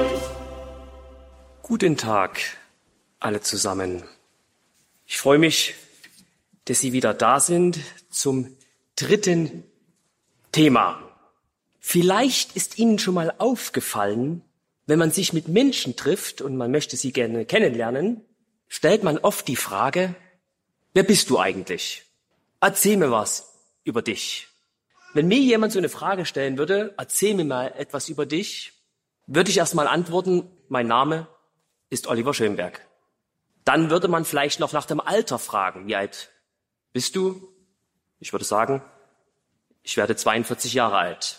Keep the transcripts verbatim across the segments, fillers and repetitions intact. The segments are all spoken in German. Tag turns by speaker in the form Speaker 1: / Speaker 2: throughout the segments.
Speaker 1: Guten Tag, alle zusammen. Ich freue mich, dass Sie wieder da sind zum dritten Thema. Vielleicht ist Ihnen schon mal aufgefallen, wenn man sich mit Menschen trifft und man möchte sie gerne kennenlernen, stellt man oft die Frage, wer bist du eigentlich? Erzähl mir was über dich. Wenn mir jemand so eine Frage stellen würde, erzähl mir mal etwas über dich, würde ich erst mal antworten, mein Name ist Oliver Schönberg. Dann würde man vielleicht noch nach dem Alter fragen. Wie alt bist du? Ich würde sagen, ich werde zweiundvierzig Jahre alt.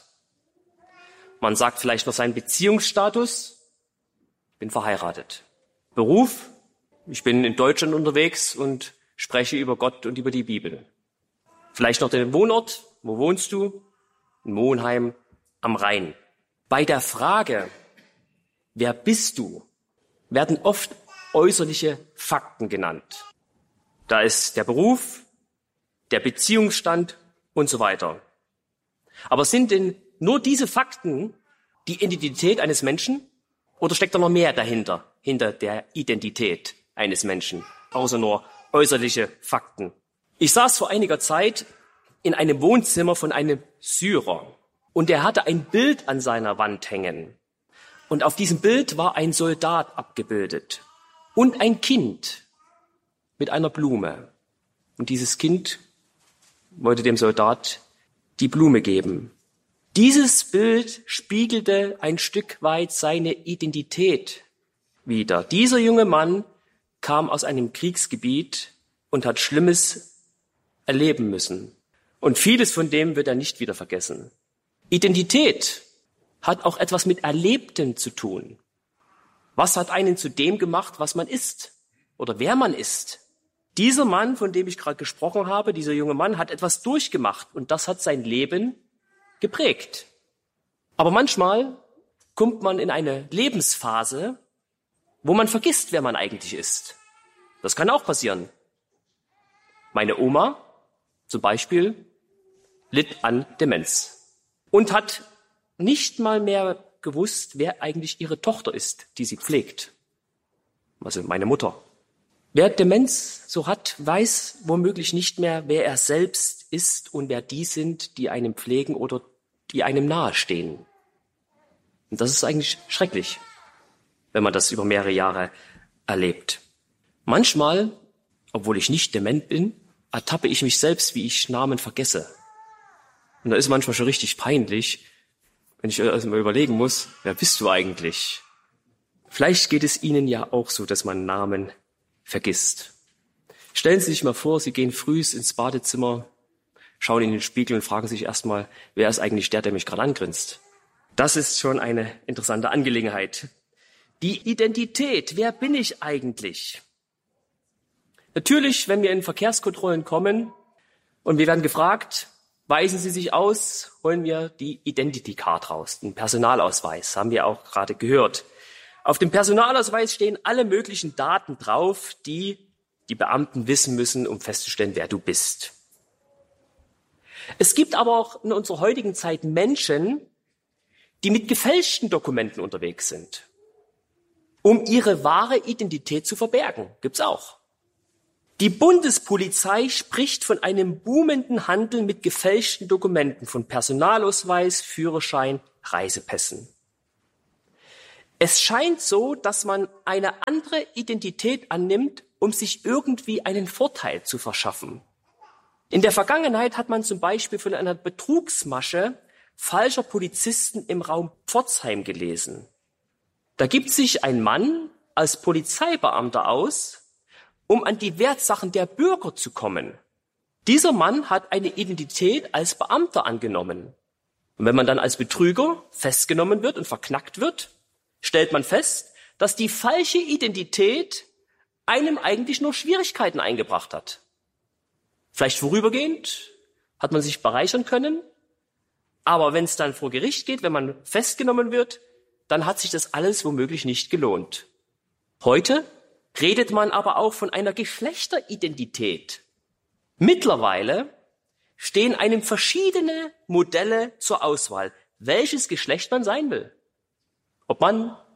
Speaker 1: Man sagt vielleicht noch seinen Beziehungsstatus. Ich bin verheiratet. Beruf? Ich bin in Deutschland unterwegs und spreche über Gott und über die Bibel. Vielleicht noch den Wohnort. Wo wohnst du? In Monheim am Rhein. Bei der Frage, wer bist du, werden oft äußerliche Fakten genannt. Da ist der Beruf, der Beziehungsstand und so weiter. Aber sind denn nur diese Fakten die Identität eines Menschen oder steckt da noch mehr dahinter, hinter der Identität eines Menschen, außer nur äußerliche Fakten? Ich saß vor einiger Zeit in einem Wohnzimmer von einem Syrer und er hatte ein Bild an seiner Wand hängen. Und auf diesem Bild war ein Soldat abgebildet und ein Kind mit einer Blume. Und dieses Kind wollte dem Soldat die Blume geben. Dieses Bild spiegelte ein Stück weit seine Identität wider. Dieser junge Mann kam aus einem Kriegsgebiet und hat Schlimmes erleben müssen. Und vieles von dem wird er nicht wieder vergessen. Identität hat auch etwas mit Erlebtem zu tun. Was hat einen zu dem gemacht, was man ist oder wer man ist? Dieser Mann, von dem ich gerade gesprochen habe, dieser junge Mann, hat etwas durchgemacht und das hat sein Leben geprägt. Aber manchmal kommt man in eine Lebensphase, wo man vergisst, wer man eigentlich ist. Das kann auch passieren. Meine Oma zum Beispiel litt an Demenz und hat nicht mal mehr gewusst, wer eigentlich ihre Tochter ist, die sie pflegt. Also meine Mutter. Wer Demenz so hat, weiß womöglich nicht mehr, wer er selbst ist und wer die sind, die einem pflegen oder die einem nahestehen. Und das ist eigentlich schrecklich, wenn man das über mehrere Jahre erlebt. Manchmal, obwohl ich nicht dement bin, ertappe ich mich selbst, wie ich Namen vergesse. Und da ist manchmal schon richtig peinlich, wenn ich also mal überlegen muss, wer bist du eigentlich? Vielleicht geht es Ihnen ja auch so, dass man Namen vergisst. Stellen Sie sich mal vor, Sie gehen frühs ins Badezimmer, schauen in den Spiegel und fragen sich erstmal, wer ist eigentlich der, der mich gerade angrinst? Das ist schon eine interessante Angelegenheit. Die Identität, wer bin ich eigentlich? Natürlich, wenn wir in Verkehrskontrollen kommen und wir werden gefragt, weisen Sie sich aus, holen wir die Identity Card raus, den Personalausweis, haben wir auch gerade gehört. Auf dem Personalausweis stehen alle möglichen Daten drauf, die die Beamten wissen müssen, um festzustellen, wer du bist. Es gibt aber auch in unserer heutigen Zeit Menschen, die mit gefälschten Dokumenten unterwegs sind, um ihre wahre Identität zu verbergen. Gibt's auch. Die Bundespolizei spricht von einem boomenden Handel mit gefälschten Dokumenten, von Personalausweis, Führerschein, Reisepässen. Es scheint so, dass man eine andere Identität annimmt, um sich irgendwie einen Vorteil zu verschaffen. In der Vergangenheit hat man zum Beispiel von einer Betrugsmasche falscher Polizisten im Raum Pforzheim gelesen. Da gibt sich ein Mann als Polizeibeamter aus, um an die Wertsachen der Bürger zu kommen. Dieser Mann hat eine Identität als Beamter angenommen. Und wenn man dann als Betrüger festgenommen wird und verknackt wird, stellt man fest, dass die falsche Identität einem eigentlich nur Schwierigkeiten eingebracht hat. Vielleicht vorübergehend hat man sich bereichern können, aber wenn es dann vor Gericht geht, wenn man festgenommen wird, dann hat sich das alles womöglich nicht gelohnt. Heute redet man aber auch von einer Geschlechteridentität. Mittlerweile stehen einem verschiedene Modelle zur Auswahl, welches Geschlecht man sein will. Ob Mann,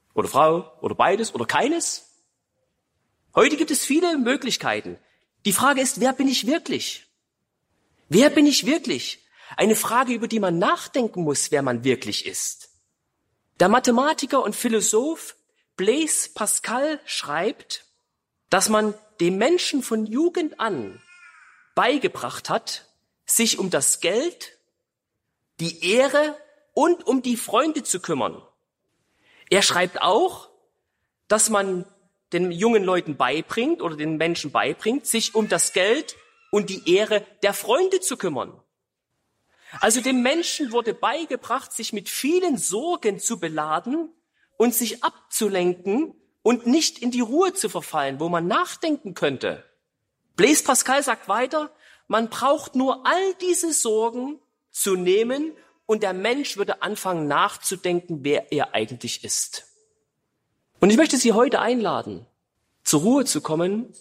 Speaker 1: oder Frau oder beides oder keines? Heute gibt es viele Möglichkeiten. Die Frage ist, wer bin ich wirklich? Wer bin ich wirklich? Eine Frage, über die man nachdenken muss, wer man wirklich ist. Der Mathematiker und Philosoph Blaise Pascal schreibt, dass man dem Menschen von Jugend an beigebracht hat, sich um das Geld, die Ehre und um die Freunde zu kümmern. Er schreibt auch, dass man den jungen Leuten beibringt oder den Menschen beibringt, sich um das Geld und die Ehre der Freunde zu kümmern. Also dem Menschen wurde beigebracht, sich mit vielen Sorgen zu beladen und sich abzulenken und nicht in die Ruhe zu verfallen, wo man nachdenken könnte. Blaise Pascal sagt weiter, man braucht nur all diese Sorgen zu nehmen und der Mensch würde anfangen nachzudenken, wer er eigentlich ist. Und ich möchte Sie heute einladen, zur Ruhe zu kommen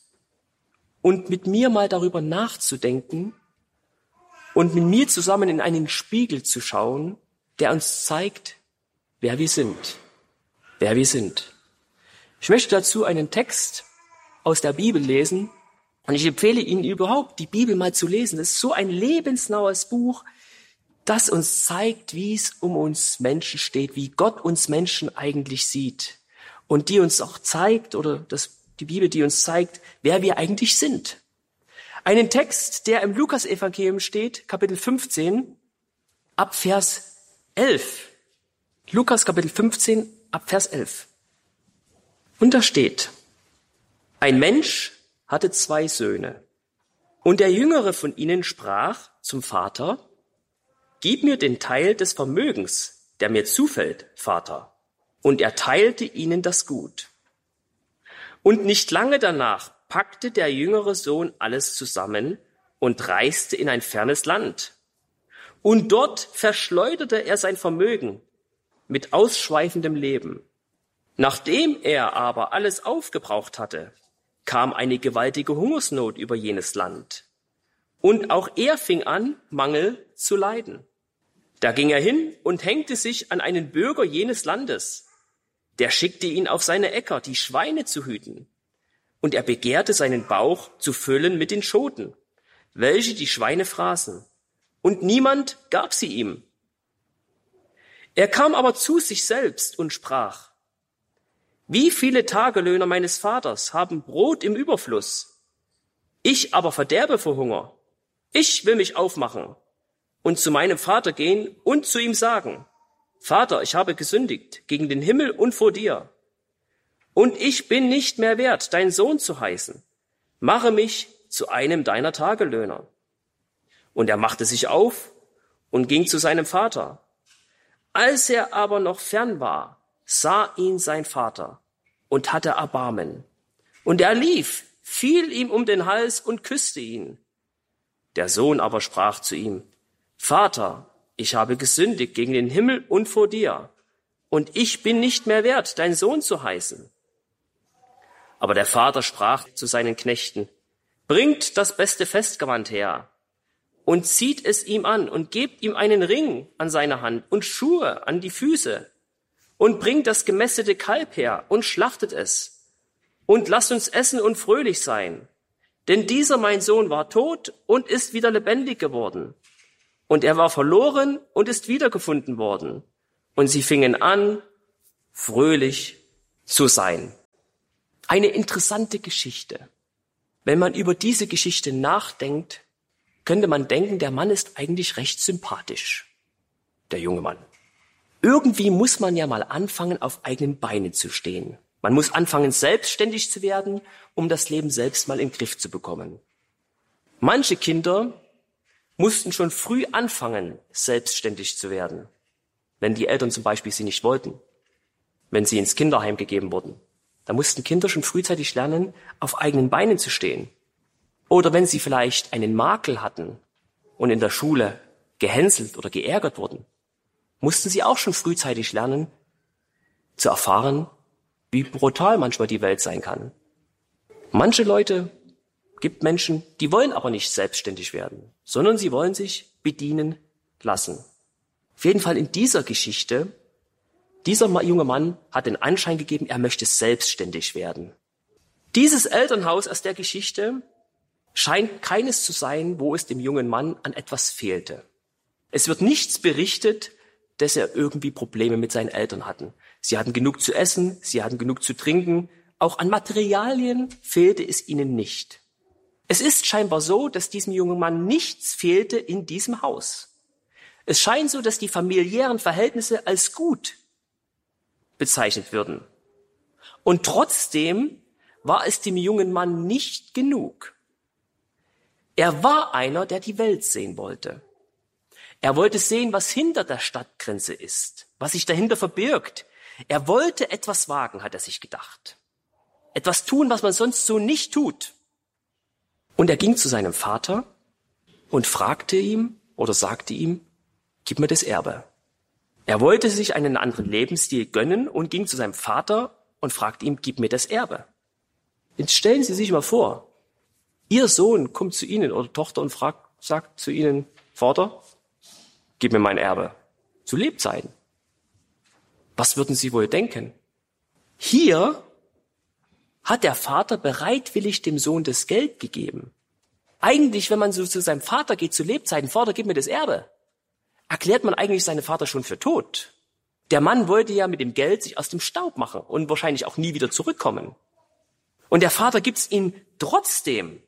Speaker 1: und mit mir mal darüber nachzudenken und mit mir zusammen in einen Spiegel zu schauen, der uns zeigt, wer wir sind. Wer wir sind. Ich möchte dazu einen Text aus der Bibel lesen und ich empfehle Ihnen überhaupt, die Bibel mal zu lesen. Das ist so ein lebensnaues Buch, das uns zeigt, wie es um uns Menschen steht, wie Gott uns Menschen eigentlich sieht und die uns auch zeigt, oder das, die Bibel, die uns zeigt, wer wir eigentlich sind. Einen Text, der im Lukas-Evangelium steht, Kapitel fünfzehn, ab Vers elf. Lukas, Kapitel fünfzehn, ab Vers elf. Und da steht, ein Mensch hatte zwei Söhne. Und der jüngere von ihnen sprach zum Vater, gib mir den Teil des Vermögens, der mir zufällt, Vater. Und er teilte ihnen das Gut. Und nicht lange danach packte der jüngere Sohn alles zusammen und reiste in ein fernes Land. Und dort verschleuderte er sein Vermögen mit ausschweifendem Leben. Nachdem er aber alles aufgebraucht hatte, kam eine gewaltige Hungersnot über jenes Land. Und auch er fing an, Mangel zu leiden. Da ging er hin und hängte sich an einen Bürger jenes Landes. Der schickte ihn auf seine Äcker, die Schweine zu hüten. Und er begehrte seinen Bauch zu füllen mit den Schoten, welche die Schweine fraßen. Und niemand gab sie ihm. Er kam aber zu sich selbst und sprach, wie viele Tagelöhner meines Vaters haben Brot im Überfluss? Ich aber verderbe vor Hunger. Ich will mich aufmachen und zu meinem Vater gehen und zu ihm sagen, Vater, ich habe gesündigt gegen den Himmel und vor dir. Und ich bin nicht mehr wert, dein Sohn zu heißen. Mache mich zu einem deiner Tagelöhner. Und er machte sich auf und ging zu seinem Vater. Als er aber noch fern war, sah ihn sein Vater und hatte Erbarmen. Und er lief, fiel ihm um den Hals und küsste ihn. Der Sohn aber sprach zu ihm, Vater, ich habe gesündigt gegen den Himmel und vor dir, und ich bin nicht mehr wert, dein Sohn zu heißen. Aber der Vater sprach zu seinen Knechten, bringt das beste Festgewand her und zieht es ihm an und gebt ihm einen Ring an seine Hand und Schuhe an die Füße und bringt das gemästete Kalb her und schlachtet es und lasst uns essen und fröhlich sein. Denn dieser mein Sohn war tot und ist wieder lebendig geworden. Und er war verloren und ist wiedergefunden worden. Und sie fingen an, fröhlich zu sein. Eine interessante Geschichte. Wenn man über diese Geschichte nachdenkt, könnte man denken, der Mann ist eigentlich recht sympathisch. Der junge Mann. Irgendwie muss man ja mal anfangen, auf eigenen Beinen zu stehen. Man muss anfangen, selbstständig zu werden, um das Leben selbst mal in den Griff zu bekommen. Manche Kinder mussten schon früh anfangen, selbstständig zu werden, wenn die Eltern zum Beispiel sie nicht wollten, wenn sie ins Kinderheim gegeben wurden. Da mussten Kinder schon frühzeitig lernen, auf eigenen Beinen zu stehen. Oder wenn sie vielleicht einen Makel hatten und in der Schule gehänselt oder geärgert wurden, mussten sie auch schon frühzeitig lernen, zu erfahren, wie brutal manchmal die Welt sein kann. Manche Leute, gibt Menschen, die wollen aber nicht selbstständig werden, sondern sie wollen sich bedienen lassen. Auf jeden Fall in dieser Geschichte Dieser junge Mann hat den Anschein gegeben, er möchte selbstständig werden. Dieses Elternhaus aus der Geschichte scheint keines zu sein, wo es dem jungen Mann an etwas fehlte. Es wird nichts berichtet, dass er irgendwie Probleme mit seinen Eltern hatten. Sie hatten genug zu essen, sie hatten genug zu trinken. Auch an Materialien fehlte es ihnen nicht. Es ist scheinbar so, dass diesem jungen Mann nichts fehlte in diesem Haus. Es scheint so, dass die familiären Verhältnisse als gut bezeichnet würden. Und trotzdem war es dem jungen Mann nicht genug. Er war einer, der die Welt sehen wollte. Er wollte sehen, was hinter der Stadtgrenze ist, was sich dahinter verbirgt. Er wollte etwas wagen, hat er sich gedacht. Etwas tun, was man sonst so nicht tut. Und er ging zu seinem Vater und fragte ihm oder sagte ihm, gib mir das Erbe. Er wollte sich einen anderen Lebensstil gönnen und ging zu seinem Vater und fragte ihm, gib mir das Erbe. Jetzt stellen Sie sich mal vor, Ihr Sohn kommt zu Ihnen oder Tochter und fragt, sagt zu Ihnen, Vater, gib mir mein Erbe. Zu Lebzeiten. Was würden Sie wohl denken? Hier hat der Vater bereitwillig dem Sohn das Geld gegeben. Eigentlich, wenn man so zu seinem Vater geht, zu Lebzeiten, Vater, gib mir das Erbe, erklärt man eigentlich seinen Vater schon für tot. Der Mann wollte ja mit dem Geld sich aus dem Staub machen und wahrscheinlich auch nie wieder zurückkommen. Und der Vater gibt's ihm trotzdem.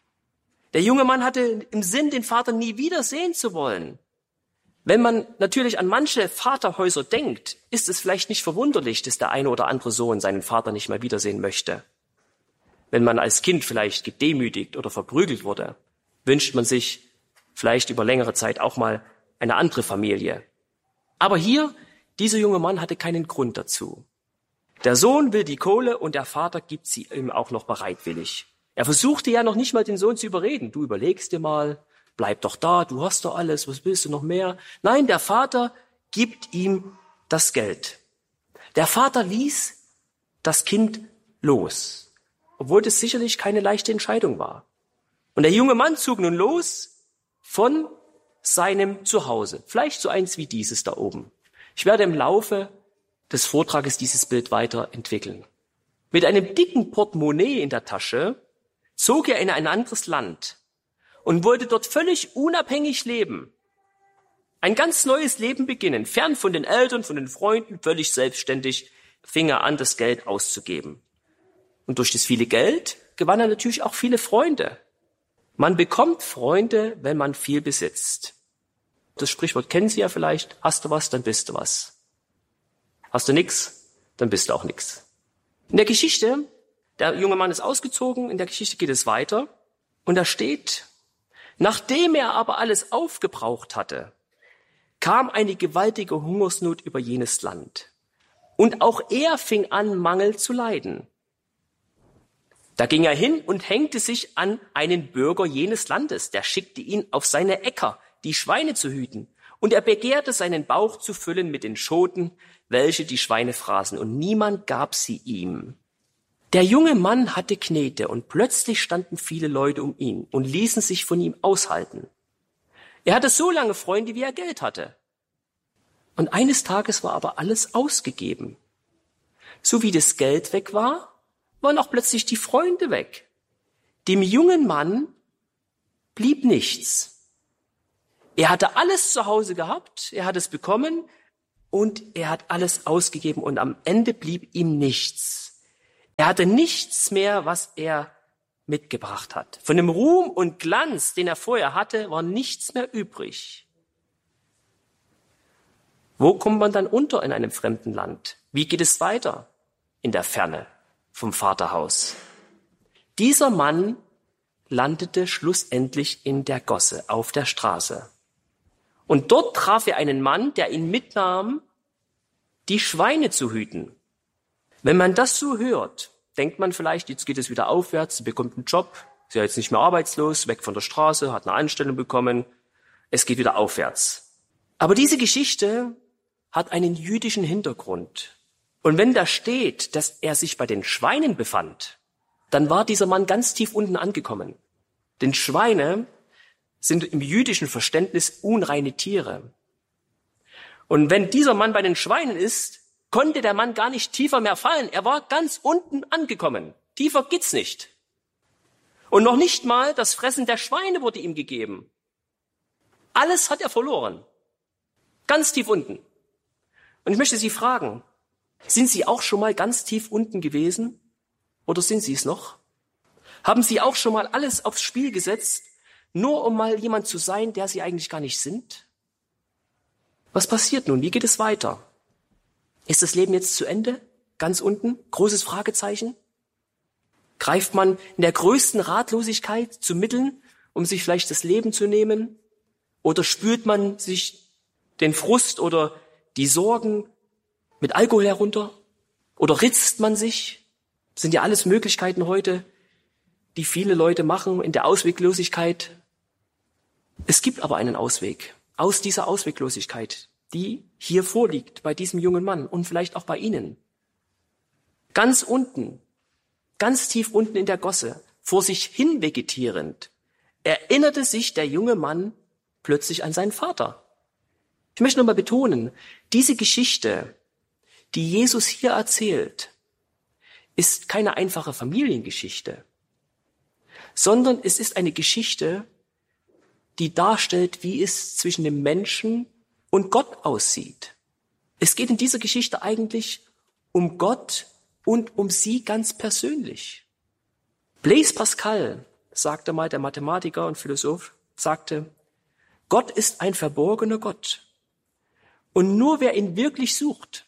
Speaker 1: Der junge Mann hatte im Sinn, den Vater nie wieder sehen zu wollen. Wenn man natürlich an manche Vaterhäuser denkt, ist es vielleicht nicht verwunderlich, dass der eine oder andere Sohn seinen Vater nicht mehr wiedersehen möchte. Wenn man als Kind vielleicht gedemütigt oder verprügelt wurde, wünscht man sich vielleicht über längere Zeit auch mal eine andere Familie. Aber hier, dieser junge Mann hatte keinen Grund dazu. Der Sohn will die Kohle und der Vater gibt sie ihm auch noch bereitwillig. Er versuchte ja noch nicht mal den Sohn zu überreden. Du überlegst dir mal, bleib doch da, du hast doch alles, was willst du noch mehr? Nein, der Vater gibt ihm das Geld. Der Vater ließ das Kind los, obwohl das sicherlich keine leichte Entscheidung war. Und der junge Mann zog nun los von seinem Zuhause, vielleicht so eins wie dieses da oben. Ich werde im Laufe des Vortrages dieses Bild weiterentwickeln. Mit einem dicken Portemonnaie in der Tasche zog er in ein anderes Land und wollte dort völlig unabhängig leben. Ein ganz neues Leben beginnen, fern von den Eltern, von den Freunden, völlig selbstständig fing er an, das Geld auszugeben. Und durch das viele Geld gewann er natürlich auch viele Freunde. Man bekommt Freunde, wenn man viel besitzt. Das Sprichwort kennen Sie ja vielleicht, hast du was, dann bist du was. Hast du nix, dann bist du auch nix. In der Geschichte, der junge Mann ist ausgezogen, in der Geschichte geht es weiter und da steht, nachdem er aber alles aufgebraucht hatte, kam eine gewaltige Hungersnot über jenes Land. Und auch er fing an, Mangel zu leiden. Da ging er hin und hängte sich an einen Bürger jenes Landes. Der schickte ihn auf seine Äcker, die Schweine zu hüten. Und er begehrte, seinen Bauch zu füllen mit den Schoten, welche die Schweine fraßen. Und niemand gab sie ihm. Der junge Mann hatte Knete und plötzlich standen viele Leute um ihn und ließen sich von ihm aushalten. Er hatte so lange Freunde, wie er Geld hatte. Und eines Tages war aber alles ausgegeben. So wie das Geld weg war, waren auch plötzlich die Freunde weg. Dem jungen Mann blieb nichts. Er hatte alles zu Hause gehabt, er hat es bekommen und er hat alles ausgegeben und am Ende blieb ihm nichts. Er hatte nichts mehr, was er mitgebracht hat. Von dem Ruhm und Glanz, den er vorher hatte, war nichts mehr übrig. Wo kommt man dann unter in einem fremden Land? Wie geht es weiter? In der Ferne vom Vaterhaus. Dieser Mann landete schlussendlich in der Gosse, auf der Straße. Und dort traf er einen Mann, der ihn mitnahm, die Schweine zu hüten. Wenn man das so hört, denkt man vielleicht, jetzt geht es wieder aufwärts, sie bekommt einen Job, sie ist jetzt nicht mehr arbeitslos, weg von der Straße, hat eine Anstellung bekommen, es geht wieder aufwärts. Aber diese Geschichte hat einen jüdischen Hintergrund. Und wenn da steht, dass er sich bei den Schweinen befand, dann war dieser Mann ganz tief unten angekommen. Denn Schweine sind im jüdischen Verständnis unreine Tiere. Und wenn dieser Mann bei den Schweinen ist, konnte der Mann gar nicht tiefer mehr fallen. Er war ganz unten angekommen. Tiefer geht's nicht. Und noch nicht mal das Fressen der Schweine wurde ihm gegeben. Alles hat er verloren. Ganz tief unten. Und ich möchte Sie fragen, sind Sie auch schon mal ganz tief unten gewesen? Oder sind Sie es noch? Haben Sie auch schon mal alles aufs Spiel gesetzt, nur um mal jemand zu sein, der Sie eigentlich gar nicht sind? Was passiert nun? Wie geht es weiter? Ist das Leben jetzt zu Ende? Ganz unten? Großes Fragezeichen? Greift man in der größten Ratlosigkeit zu Mitteln, um sich vielleicht das Leben zu nehmen? Oder spürt man sich den Frust oder die Sorgen mit Alkohol herunter? Oder ritzt man sich? Das sind ja alles Möglichkeiten heute, die viele Leute machen in der Ausweglosigkeit. Es gibt aber einen Ausweg aus dieser Ausweglosigkeit, die hier vorliegt bei diesem jungen Mann und vielleicht auch bei Ihnen. Ganz unten, ganz tief unten in der Gosse, vor sich hin vegetierend, erinnerte sich der junge Mann plötzlich an seinen Vater. Ich möchte nochmal betonen, diese Geschichte, die Jesus hier erzählt, ist keine einfache Familiengeschichte, sondern es ist eine Geschichte, die darstellt, wie es zwischen dem Menschen und Gott aussieht. Es geht in dieser Geschichte eigentlich um Gott und um Sie ganz persönlich. Blaise Pascal, sagte mal der Mathematiker und Philosoph, sagte, Gott ist ein verborgener Gott. Und nur wer ihn wirklich sucht,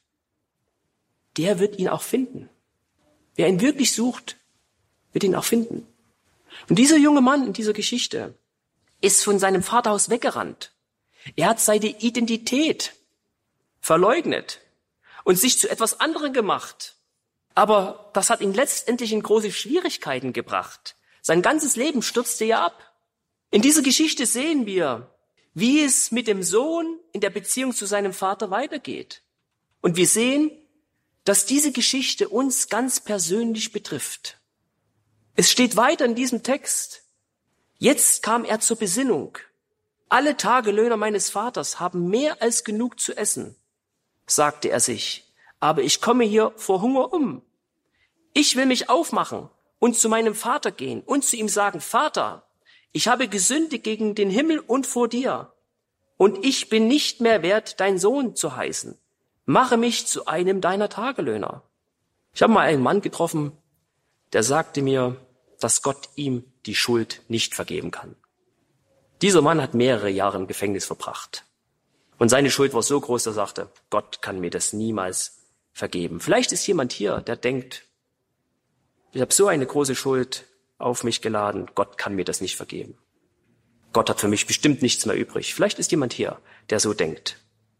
Speaker 1: der wird ihn auch finden. Wer ihn wirklich sucht, wird ihn auch finden. Und dieser junge Mann in dieser Geschichte ist von seinem Vaterhaus weggerannt. Er hat seine Identität verleugnet und sich zu etwas anderem gemacht. Aber das hat ihn letztendlich in große Schwierigkeiten gebracht. Sein ganzes Leben stürzte ja ab. In dieser Geschichte sehen wir, wie es mit dem Sohn in der Beziehung zu seinem Vater weitergeht. Und wir sehen, dass diese Geschichte uns ganz persönlich betrifft. Es steht weiter in diesem Text. Jetzt kam er zur Besinnung. Alle Tagelöhner meines Vaters haben mehr als genug zu essen, sagte er sich. Aber ich komme hier vor Hunger um. Ich will mich aufmachen und zu meinem Vater gehen und zu ihm sagen, Vater, ich habe gesündigt gegen den Himmel und vor dir. Und ich bin nicht mehr wert, dein Sohn zu heißen. Mache mich zu einem deiner Tagelöhner. Ich habe mal einen Mann getroffen, der sagte mir, dass Gott ihm die Schuld nicht vergeben kann. Dieser Mann hat mehrere Jahre im Gefängnis verbracht. Und seine Schuld war so groß, dass er sagte, Gott kann mir das niemals vergeben. Vielleicht ist jemand hier, der denkt, ich habe so eine große Schuld auf mich geladen, Gott kann mir das nicht vergeben. Gott hat für mich bestimmt nichts mehr übrig. Vielleicht ist jemand hier, der so denkt.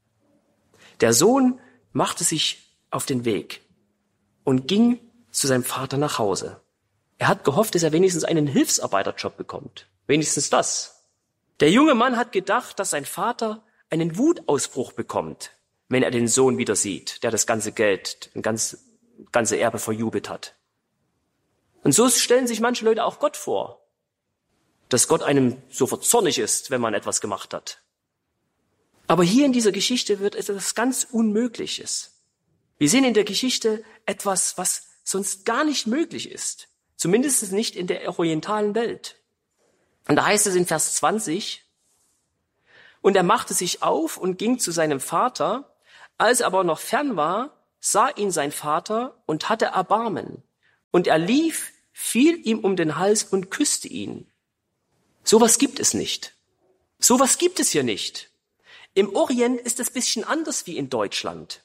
Speaker 1: Der Sohn machte sich auf den Weg und ging zu seinem Vater nach Hause. Er hat gehofft, dass er wenigstens einen Hilfsarbeiterjob bekommt. Wenigstens das. Der junge Mann hat gedacht, dass sein Vater einen Wutausbruch bekommt, wenn er den Sohn wieder sieht, der das ganze Geld, das ganze, ganze Erbe verjubelt hat. Und so stellen sich manche Leute auch Gott vor, dass Gott einem sofort zornig ist, wenn man etwas gemacht hat. Aber hier in dieser Geschichte wird etwas ganz Unmögliches. Wir sehen in der Geschichte etwas, was sonst gar nicht möglich ist. Zumindest nicht in der orientalen Welt. Und da heißt es in Vers zwanzig, und er machte sich auf und ging zu seinem Vater. Als er aber noch fern war, sah ihn sein Vater und hatte Erbarmen. Und er lief, fiel ihm um den Hals und küsste ihn. Sowas gibt es nicht. Sowas gibt es hier nicht. Im Orient ist es ein bisschen anders wie in Deutschland.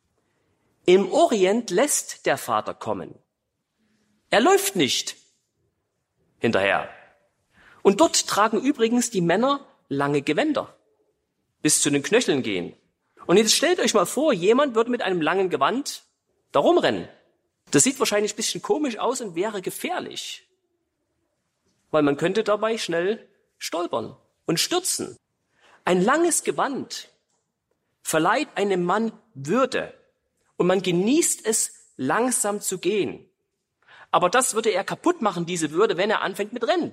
Speaker 1: Im Orient lässt der Vater kommen. Er läuft nicht hinterher. Und dort tragen übrigens die Männer lange Gewänder, bis zu den Knöcheln gehen. Und jetzt stellt euch mal vor, jemand würde mit einem langen Gewand da rumrennen. Das sieht wahrscheinlich ein bisschen komisch aus und wäre gefährlich, weil man könnte dabei schnell stolpern und stürzen. Ein langes Gewand verleiht einem Mann Würde und man genießt es, langsam zu gehen. Aber das würde er kaputt machen, diese Würde, wenn er anfängt mit Rennen.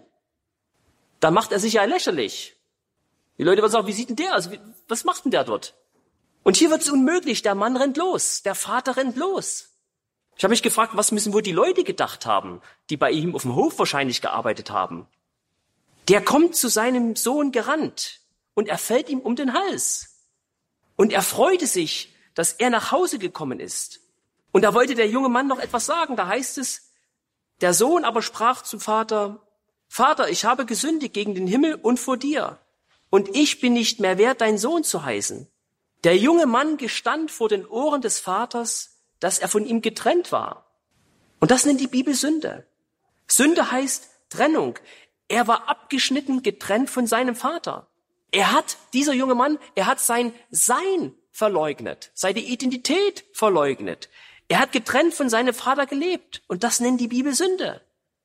Speaker 1: Dann macht er sich ja lächerlich. Die Leute würden sagen, wie sieht denn der aus? Was macht denn der dort? Und hier wird es unmöglich. Der Mann rennt los, der Vater rennt los. Ich habe mich gefragt, was müssen wohl die Leute gedacht haben, die bei ihm auf dem Hof wahrscheinlich gearbeitet haben. Der kommt zu seinem Sohn gerannt und er fällt ihm um den Hals. Und er freute sich, dass er nach Hause gekommen ist. Und da wollte der junge Mann noch etwas sagen. Da heißt es, der Sohn aber sprach zum Vater, Vater, ich habe gesündigt gegen den Himmel und vor dir. Und ich bin nicht mehr wert, dein Sohn zu heißen. Der junge Mann gestand vor den Ohren des Vaters, dass er von ihm getrennt war. Und das nennt die Bibel Sünde. Sünde heißt Trennung. Er war abgeschnitten, getrennt von seinem Vater. Er hat, dieser junge Mann, er hat sein Sein verleugnet, seine Identität verleugnet. Er hat getrennt von seinem Vater gelebt. Und das nennt die Bibel Sünde.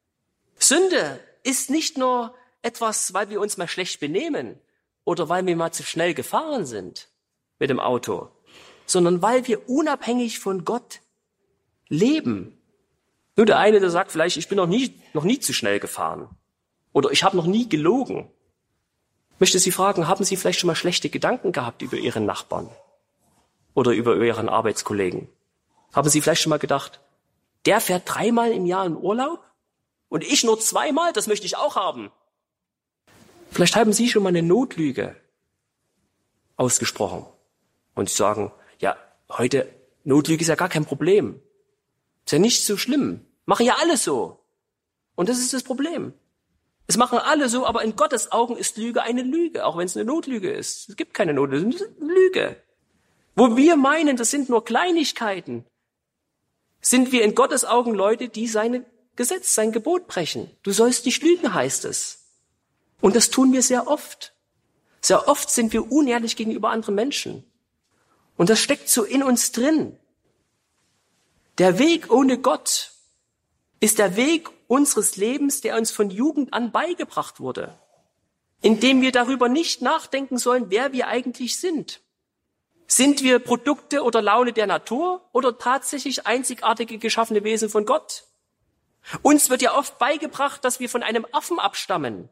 Speaker 1: Sünde ist nicht nur etwas, weil wir uns mal schlecht benehmen oder weil wir mal zu schnell gefahren sind mit dem Auto, sondern weil wir unabhängig von Gott leben. Nur der eine, der sagt vielleicht, ich bin noch nie, noch nie zu schnell gefahren oder ich habe noch nie gelogen. Ich möchte Sie fragen, haben Sie vielleicht schon mal schlechte Gedanken gehabt über Ihren Nachbarn oder über Ihren Arbeitskollegen? Haben Sie vielleicht schon mal gedacht, der fährt dreimal im Jahr in Urlaub und ich nur zweimal, das möchte ich auch haben. Vielleicht haben Sie schon mal eine Notlüge ausgesprochen und Sie sagen, ja, heute, Notlüge ist ja gar kein Problem. Ist ja nicht so schlimm. Machen ja alle so. Und das ist das Problem. Es machen alle so, aber in Gottes Augen ist Lüge eine Lüge, auch wenn es eine Notlüge ist. Es gibt keine Notlüge, es ist eine Lüge. Wo wir meinen, das sind nur Kleinigkeiten, sind wir in Gottes Augen Leute, die sein Gesetz, sein Gebot brechen. Du sollst nicht lügen, heißt es. Und das tun wir sehr oft. Sehr oft sind wir unehrlich gegenüber anderen Menschen. Und das steckt so in uns drin. Der Weg ohne Gott ist der Weg unseres Lebens, der uns von Jugend an beigebracht wurde, indem wir darüber nicht nachdenken sollen, wer wir eigentlich sind. Sind wir Produkte oder Laune der Natur oder tatsächlich einzigartige geschaffene Wesen von Gott? Uns wird ja oft beigebracht, dass wir von einem Affen abstammen,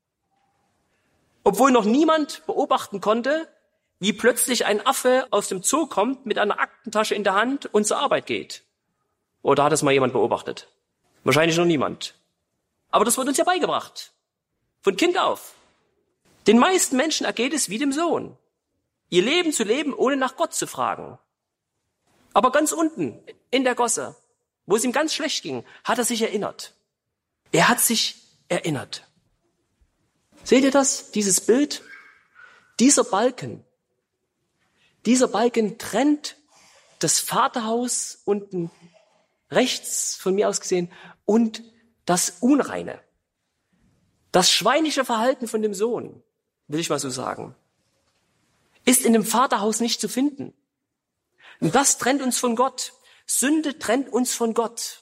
Speaker 1: obwohl noch niemand beobachten konnte, wie plötzlich ein Affe aus dem Zoo kommt mit einer Aktentasche in der Hand und zur Arbeit geht. Oder hat das mal jemand beobachtet? Wahrscheinlich noch niemand. Aber das wird uns ja beigebracht. Von Kind auf. Den meisten Menschen ergeht es wie dem Sohn. Ihr Leben zu leben, ohne nach Gott zu fragen. Aber ganz unten, in der Gosse, wo es ihm ganz schlecht ging, hat er sich erinnert. Er hat sich erinnert. Seht ihr das? Dieses Bild? Dieser Balken. Dieser Balken trennt das Vaterhaus unten rechts von mir aus gesehen und das Unreine. Das schweinische Verhalten von dem Sohn, will ich mal so sagen, ist in dem Vaterhaus nicht zu finden. Und das trennt uns von Gott. Sünde trennt uns von Gott.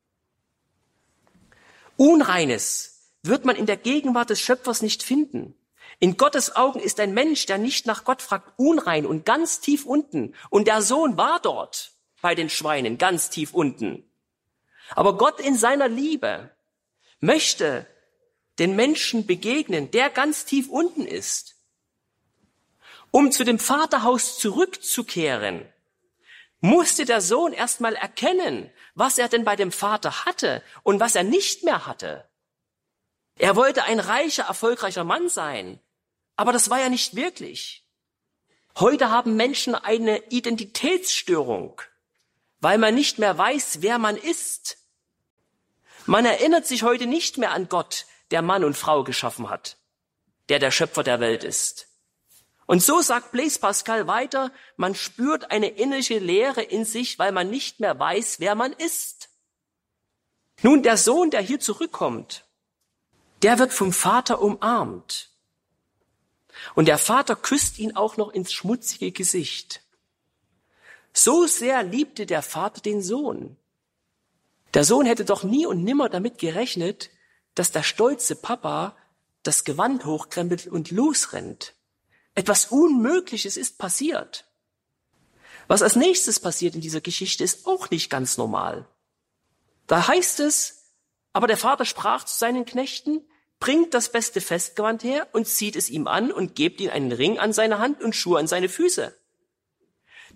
Speaker 1: Unreines wird man in der Gegenwart des Schöpfers nicht finden. In Gottes Augen ist ein Mensch, der nicht nach Gott fragt, unrein und ganz tief unten. Und der Sohn war dort bei den Schweinen, ganz tief unten. Aber Gott in seiner Liebe möchte den Menschen begegnen, der ganz tief unten ist. Um zu dem Vaterhaus zurückzukehren, musste der Sohn erstmal erkennen, was er denn bei dem Vater hatte und was er nicht mehr hatte. Er wollte ein reicher, erfolgreicher Mann sein, aber das war er nicht wirklich. Heute haben Menschen eine Identitätsstörung, weil man nicht mehr weiß, wer man ist. Man erinnert sich heute nicht mehr an Gott, der Mann und Frau geschaffen hat, der der Schöpfer der Welt ist. Und so sagt Blaise Pascal weiter, man spürt eine innerliche Leere in sich, weil man nicht mehr weiß, wer man ist. Nun, der Sohn, der hier zurückkommt, der wird vom Vater umarmt. Und der Vater küsst ihn auch noch ins schmutzige Gesicht. So sehr liebte der Vater den Sohn. Der Sohn hätte doch nie und nimmer damit gerechnet, dass der stolze Papa das Gewand hochkrempelt und losrennt. Etwas Unmögliches ist passiert. Was als nächstes passiert in dieser Geschichte, ist auch nicht ganz normal. Da heißt es, aber der Vater sprach zu seinen Knechten, bringt das beste Festgewand her und zieht es ihm an und gebt ihm einen Ring an seine Hand und Schuhe an seine Füße.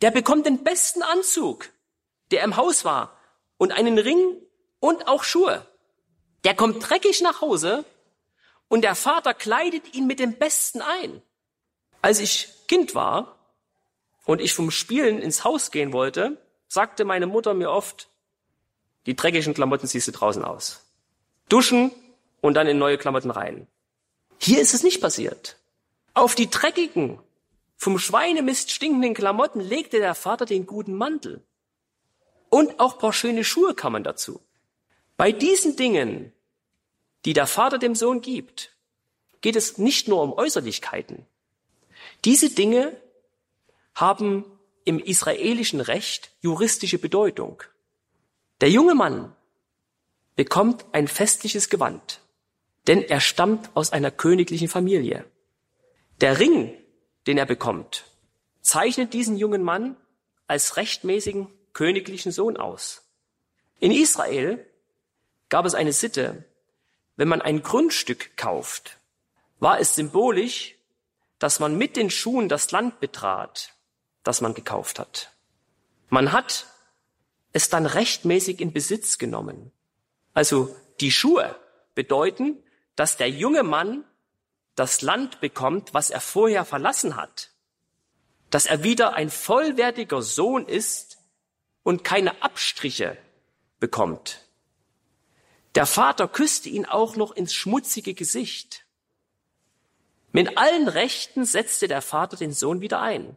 Speaker 1: Der bekommt den besten Anzug, der im Haus war, und einen Ring und auch Schuhe. Der kommt dreckig nach Hause und der Vater kleidet ihn mit dem Besten ein. Als ich Kind war und ich vom Spielen ins Haus gehen wollte, sagte meine Mutter mir oft, die dreckigen Klamotten ziehst du draußen aus. Duschen und dann in neue Klamotten rein. Hier ist es nicht passiert. Auf die dreckigen, vom Schweinemist stinkenden Klamotten legte der Vater den guten Mantel. Und auch ein paar schöne Schuhe kam man dazu. Bei diesen Dingen, die der Vater dem Sohn gibt, geht es nicht nur um Äußerlichkeiten. Diese Dinge haben im israelischen Recht juristische Bedeutung. Der junge Mann bekommt ein festliches Gewand, denn er stammt aus einer königlichen Familie. Der Ring, den er bekommt, zeichnet diesen jungen Mann als rechtmäßigen königlichen Sohn aus. In Israel gab es eine Sitte, wenn man ein Grundstück kauft, war es symbolisch, dass man mit den Schuhen das Land betrat, das man gekauft hat. Man hat es dann rechtmäßig in Besitz genommen. Also die Schuhe bedeuten, dass der junge Mann das Land bekommt, was er vorher verlassen hat. Dass er wieder ein vollwertiger Sohn ist und keine Abstriche bekommt. Der Vater küsste ihn auch noch ins schmutzige Gesicht. Mit allen Rechten setzte der Vater den Sohn wieder ein.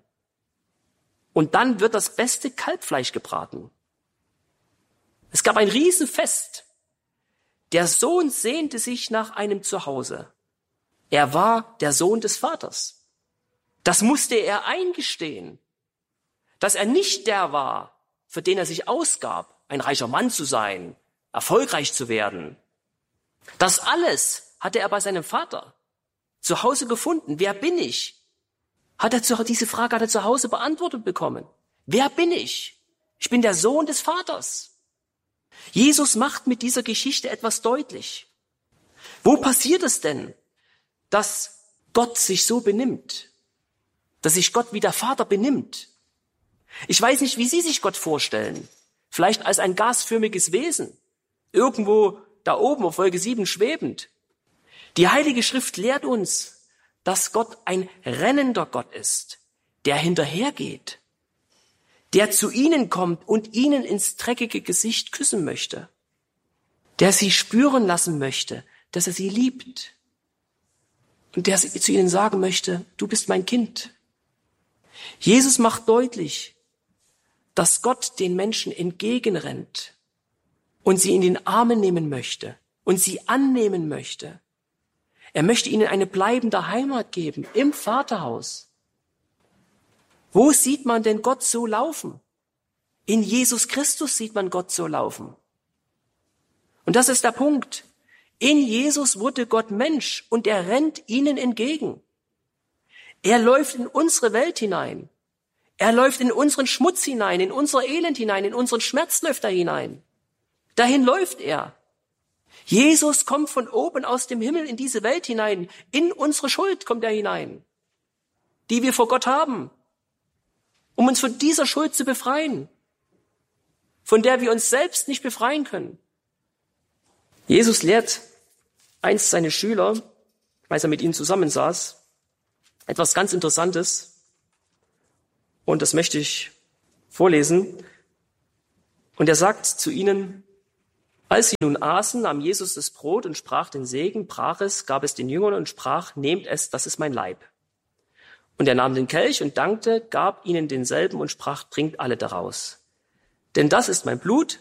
Speaker 1: Und dann wird das beste Kalbfleisch gebraten. Es gab ein Riesenfest. Der Sohn sehnte sich nach einem Zuhause. Er war der Sohn des Vaters. Das musste er eingestehen, dass er nicht der war, für den er sich ausgab, ein reicher Mann zu sein, erfolgreich zu werden. Das alles hatte er bei seinem Vater zu Hause gefunden. Wer bin ich? Hat er zu, diese Frage hat er zu Hause beantwortet bekommen. Wer bin ich? Ich bin der Sohn des Vaters. Jesus macht mit dieser Geschichte etwas deutlich. Wo passiert es denn, dass Gott sich so benimmt? Dass sich Gott wie der Vater benimmt? Ich weiß nicht, wie Sie sich Gott vorstellen. Vielleicht als ein gasförmiges Wesen. Irgendwo da oben auf Wolke sieben schwebend. Die Heilige Schrift lehrt uns, dass Gott ein rennender Gott ist, der hinterhergeht, der zu ihnen kommt und ihnen ins dreckige Gesicht küssen möchte, der sie spüren lassen möchte, dass er sie liebt und der zu ihnen sagen möchte, du bist mein Kind. Jesus macht deutlich, dass Gott den Menschen entgegenrennt und sie in den Armen nehmen möchte und sie annehmen möchte. Er möchte ihnen eine bleibende Heimat geben im Vaterhaus. Wo sieht man denn Gott so laufen? In Jesus Christus sieht man Gott so laufen. Und das ist der Punkt. In Jesus wurde Gott Mensch und er rennt ihnen entgegen. Er läuft in unsere Welt hinein. Er läuft in unseren Schmutz hinein, in unser Elend hinein, in unseren Schmerz läuft er hinein. Dahin läuft er. Jesus kommt von oben aus dem Himmel in diese Welt hinein. In unsere Schuld kommt er hinein, die wir vor Gott haben, um uns von dieser Schuld zu befreien, von der wir uns selbst nicht befreien können. Jesus lehrt einst seine Schüler, als er mit ihnen zusammensaß, etwas ganz Interessantes. Und das möchte ich vorlesen. Und er sagt zu ihnen, als sie nun aßen, nahm Jesus das Brot und sprach den Segen, brach es, gab es den Jüngern und sprach, nehmt es, das ist mein Leib. Und er nahm den Kelch und dankte, gab ihnen denselben und sprach, trinkt alle daraus. Denn das ist mein Blut,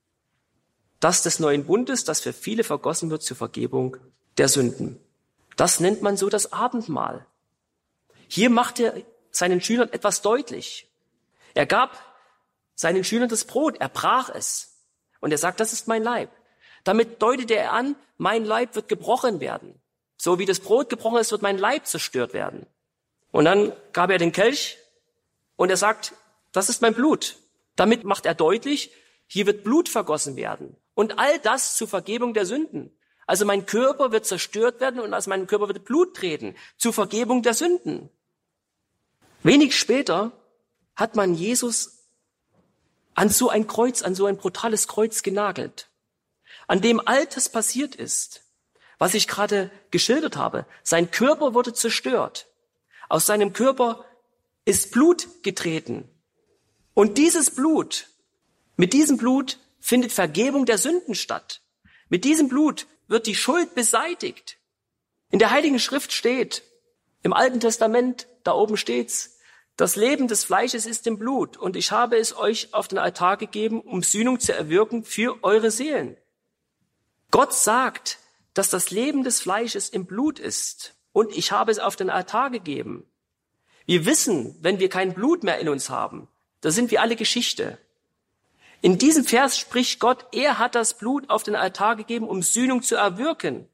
Speaker 1: das des neuen Bundes, das für viele vergossen wird zur Vergebung der Sünden. Das nennt man so das Abendmahl. Hier macht er seinen Schülern etwas deutlich. Er gab seinen Schülern das Brot, er brach es. Und er sagt, das ist mein Leib. Damit deutete er an, mein Leib wird gebrochen werden. So wie das Brot gebrochen ist, wird mein Leib zerstört werden. Und dann gab er den Kelch und er sagt, das ist mein Blut. Damit macht er deutlich, hier wird Blut vergossen werden. Und all das zur Vergebung der Sünden. Also mein Körper wird zerstört werden und aus meinem Körper wird Blut treten zur Vergebung der Sünden. Wenig später hat man Jesus an so ein Kreuz, an so ein brutales Kreuz genagelt, an dem all das passiert ist, was ich gerade geschildert habe. Sein Körper wurde zerstört. Aus seinem Körper ist Blut getreten. Und dieses Blut, mit diesem Blut findet Vergebung der Sünden statt. Mit diesem Blut wird die Schuld beseitigt. In der Heiligen Schrift steht, im Alten Testament, da oben steht's, das Leben des Fleisches ist im Blut und ich habe es euch auf den Altar gegeben, um Sühnung zu erwirken für eure Seelen. Gott sagt, dass das Leben des Fleisches im Blut ist und ich habe es auf den Altar gegeben. Wir wissen, wenn wir kein Blut mehr in uns haben, da sind wir alle Geschichte. In diesem Vers spricht Gott, er hat das Blut auf den Altar gegeben, um Sühnung zu erwirken.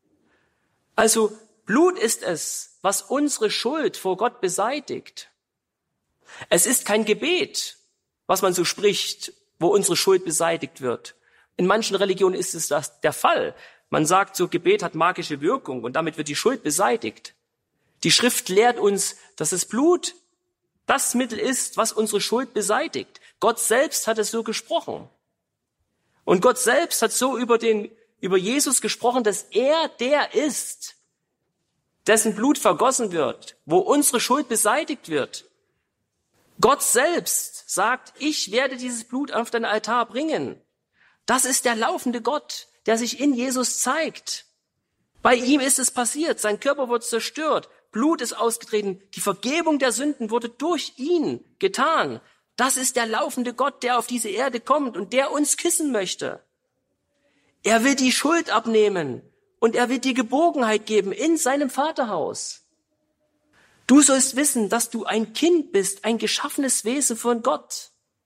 Speaker 1: Also Blut ist es, was unsere Schuld vor Gott beseitigt. Es ist kein Gebet, was man so spricht, wo unsere Schuld beseitigt wird. In manchen Religionen ist es das der Fall. Man sagt so, Gebet hat magische Wirkung und damit wird die Schuld beseitigt. Die Schrift lehrt uns, dass das Blut das Mittel ist, was unsere Schuld beseitigt. Gott selbst hat es so gesprochen. Und Gott selbst hat so über den, über Jesus gesprochen, dass er der ist, dessen Blut vergossen wird, wo unsere Schuld beseitigt wird. Gott selbst sagt, ich werde dieses Blut auf den Altar bringen. Das ist der laufende Gott, der sich in Jesus zeigt. Bei ihm ist es passiert, sein Körper wurde zerstört, Blut ist ausgetreten, die Vergebung der Sünden wurde durch ihn getan. Das ist der laufende Gott, der auf diese Erde kommt und der uns küssen möchte. Er will die Schuld abnehmen und er will die Geborgenheit geben in seinem Vaterhaus. Du sollst wissen, dass du ein Kind bist, ein geschaffenes Wesen von Gott.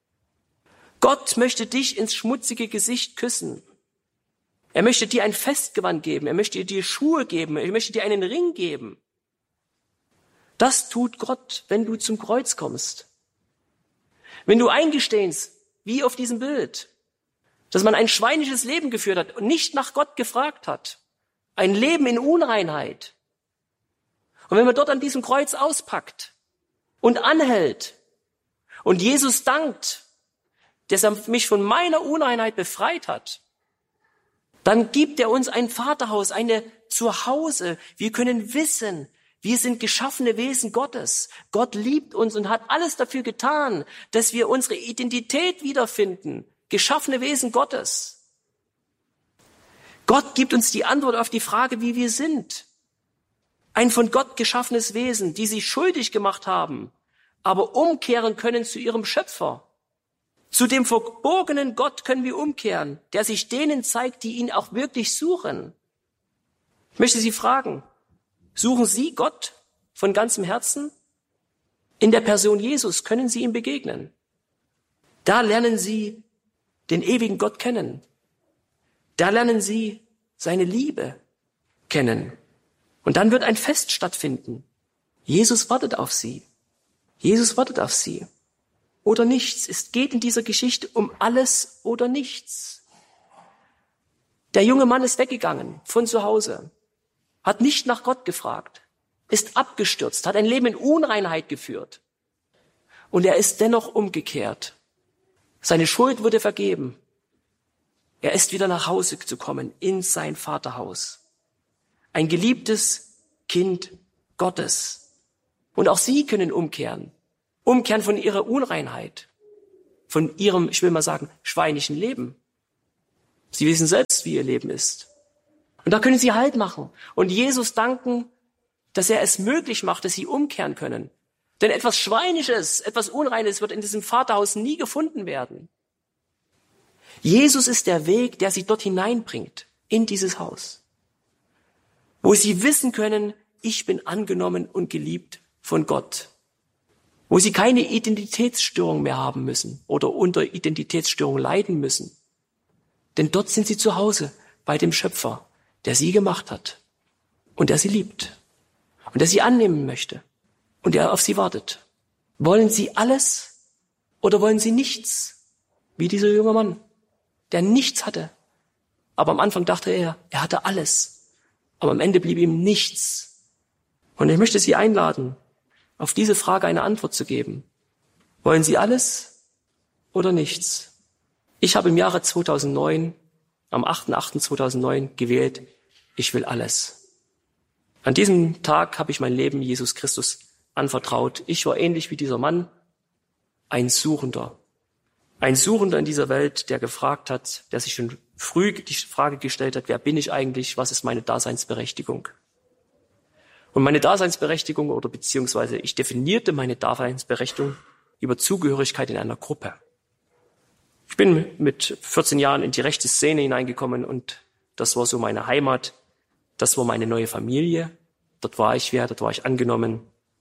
Speaker 1: Gott möchte dich ins schmutzige Gesicht küssen. Er möchte dir ein Festgewand geben, er möchte dir Schuhe geben, er möchte dir einen Ring geben. Das tut Gott, wenn du zum Kreuz kommst. Wenn du eingestehst, wie auf diesem Bild, dass man ein schweinisches Leben geführt hat und nicht nach Gott gefragt hat, ein Leben in Unreinheit. Und wenn man dort an diesem Kreuz auspackt und anhält und Jesus dankt, dass er mich von meiner Unreinheit befreit hat, dann gibt er uns ein Vaterhaus, eine Zuhause. Wir können wissen, wir sind geschaffene Wesen Gottes. Gott liebt uns und hat alles dafür getan, dass wir unsere Identität wiederfinden. Geschaffene Wesen Gottes. Gott gibt uns die Antwort auf die Frage, wie wir sind. Ein von Gott geschaffenes Wesen, die sich schuldig gemacht haben, aber umkehren können zu ihrem Schöpfer. Zu dem verborgenen Gott können wir umkehren, der sich denen zeigt, die ihn auch wirklich suchen. Ich möchte Sie fragen, suchen Sie Gott von ganzem Herzen? In der Person Jesus können Sie ihm begegnen. Da lernen Sie den ewigen Gott kennen. Da lernen Sie seine Liebe kennen. Und dann wird ein Fest stattfinden. Jesus wartet auf Sie. Jesus wartet auf Sie. Oder nichts. Es geht in dieser Geschichte um alles oder nichts. Der junge Mann ist weggegangen von zu Hause, hat nicht nach Gott gefragt, ist abgestürzt, hat ein Leben in Unreinheit geführt. Und er ist dennoch umgekehrt. Seine Schuld wurde vergeben. Er ist wieder nach Hause zu kommen, in sein Vaterhaus. Ein geliebtes Kind Gottes. Und auch Sie können umkehren. Umkehren von ihrer Unreinheit, von ihrem, ich will mal sagen, schweinischen Leben. Sie wissen selbst, wie ihr Leben ist. Und da können Sie Halt machen und Jesus danken, dass er es möglich macht, dass Sie umkehren können. Denn etwas Schweinisches, etwas Unreines wird in diesem Vaterhaus nie gefunden werden. Jesus ist der Weg, der Sie dort hineinbringt, in dieses Haus, wo Sie wissen können, ich bin angenommen und geliebt von Gott. Wo Sie keine Identitätsstörung mehr haben müssen oder unter Identitätsstörung leiden müssen. Denn dort sind Sie zu Hause bei dem Schöpfer, der Sie gemacht hat und der Sie liebt und der Sie annehmen möchte und der auf Sie wartet. Wollen Sie alles oder wollen Sie nichts? Wie dieser junge Mann, der nichts hatte. Aber am Anfang dachte er, er hatte alles. Aber am Ende blieb ihm nichts. Und ich möchte Sie einladen, auf diese Frage eine Antwort zu geben Wollen Sie alles oder nichts? Ich habe im Jahre zweitausendneun, am achter achter zweitausendneun gewählt, ich will alles. An diesem Tag habe ich mein Leben Jesus Christus anvertraut. Ich war ähnlich wie dieser Mann, ein Suchender. Ein Suchender in dieser Welt, der gefragt hat, der sich schon früh die Frage gestellt hat, wer bin ich eigentlich, was ist meine Daseinsberechtigung? Und meine Daseinsberechtigung oder beziehungsweise ich definierte meine Daseinsberechtigung über Zugehörigkeit in einer Gruppe. Ich bin mit vierzehn Jahren in die rechte Szene hineingekommen und das war so meine Heimat, das war meine neue Familie. Dort war ich wer, dort war ich angenommen.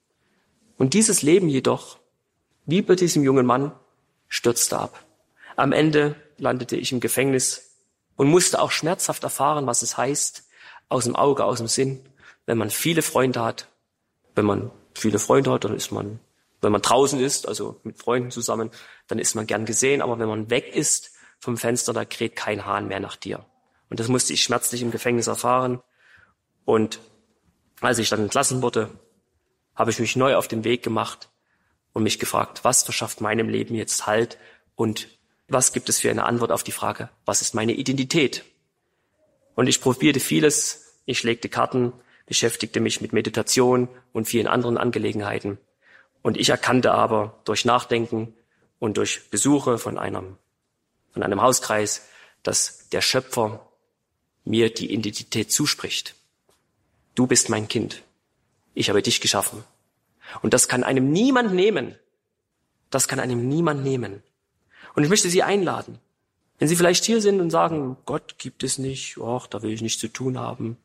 Speaker 1: Und dieses Leben jedoch, wie bei diesem jungen Mann, stürzte ab. Am Ende landete ich im Gefängnis und musste auch schmerzhaft erfahren, was es heißt, aus dem Auge, aus dem Sinn, wenn man viele Freunde hat. Wenn man viele Freunde hat, dann ist man, wenn man draußen ist, also mit Freunden zusammen, dann ist man gern gesehen. Aber wenn man weg ist vom Fenster, da kräht kein Hahn mehr nach dir. Und das musste ich schmerzlich im Gefängnis erfahren. Und als ich dann entlassen wurde, habe ich mich neu auf den Weg gemacht und mich gefragt, was verschafft meinem Leben jetzt Halt und was gibt es für eine Antwort auf die Frage, was ist meine Identität? Und ich probierte vieles, ich legte Karten, beschäftigte mich mit Meditation und vielen anderen Angelegenheiten. Und ich erkannte aber durch Nachdenken und durch Besuche von einem, von einem Hauskreis, dass der Schöpfer mir die Identität zuspricht. Du bist mein Kind. Ich habe dich geschaffen. Und das kann einem niemand nehmen. Das kann einem niemand nehmen. Und ich möchte Sie einladen. Wenn Sie vielleicht hier sind und sagen, Gott gibt es nicht, och, da will ich nichts zu tun haben.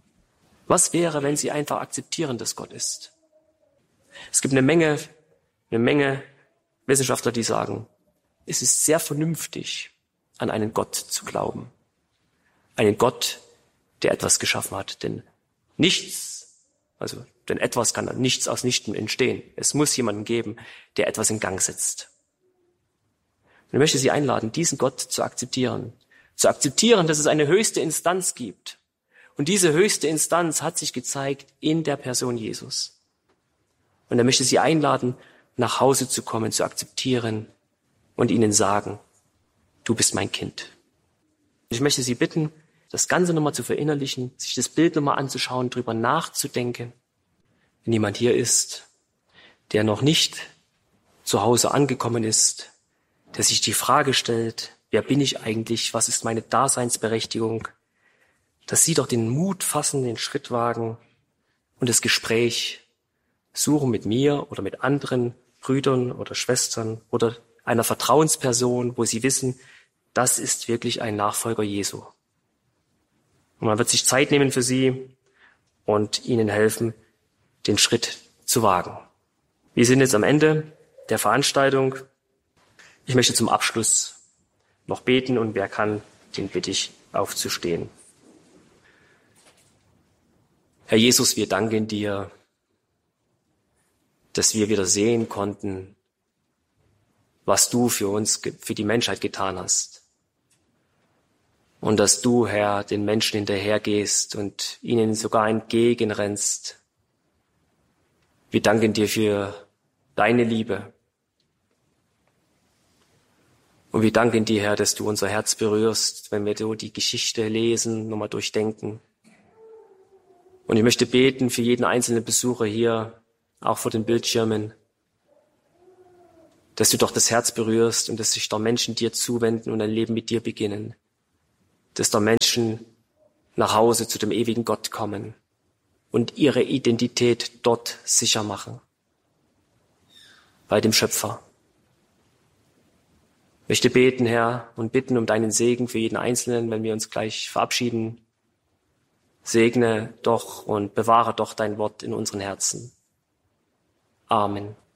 Speaker 1: Was wäre, wenn Sie einfach akzeptieren, dass Gott ist? Es gibt eine Menge, eine Menge Wissenschaftler, die sagen, es ist sehr vernünftig, an einen Gott zu glauben. Einen Gott, der etwas geschaffen hat. Denn nichts, also denn etwas kann nichts aus Nichtem entstehen. Es muss jemanden geben, der etwas in Gang setzt. Und ich möchte Sie einladen, diesen Gott zu akzeptieren. Zu akzeptieren, dass es eine höchste Instanz gibt. Und diese höchste Instanz hat sich gezeigt in der Person Jesus. Und er möchte Sie einladen, nach Hause zu kommen, zu akzeptieren und ihnen sagen, du bist mein Kind. Ich möchte Sie bitten, das Ganze nochmal zu verinnerlichen, sich das Bild nochmal anzuschauen, drüber nachzudenken. Wenn jemand hier ist, der noch nicht zu Hause angekommen ist, der sich die Frage stellt, wer bin ich eigentlich, was ist meine Daseinsberechtigung, dass Sie doch den Mut fassen, den Schritt wagen und das Gespräch suchen mit mir oder mit anderen Brüdern oder Schwestern oder einer Vertrauensperson, wo Sie wissen, das ist wirklich ein Nachfolger Jesu. Und man wird sich Zeit nehmen für Sie und Ihnen helfen, den Schritt zu wagen. Wir sind jetzt am Ende der Veranstaltung. Ich möchte zum Abschluss noch beten und wer kann, den bitte ich aufzustehen. Herr Jesus, wir danken dir, dass wir wieder sehen konnten, was du für uns, für die Menschheit getan hast. Und dass du, Herr, den Menschen hinterhergehst und ihnen sogar entgegenrennst. Wir danken dir für deine Liebe. Und wir danken dir, Herr, dass du unser Herz berührst, wenn wir so die Geschichte lesen, nochmal durchdenken. Und ich möchte beten für jeden einzelnen Besucher hier, auch vor den Bildschirmen, dass du doch das Herz berührst und dass sich da Menschen dir zuwenden und ein Leben mit dir beginnen. Dass da Menschen nach Hause zu dem ewigen Gott kommen und ihre Identität dort sicher machen. Bei dem Schöpfer. Ich möchte beten, Herr, und bitten um deinen Segen für jeden Einzelnen, wenn wir uns gleich verabschieden. Segne doch und bewahre doch dein Wort in unseren Herzen. Amen.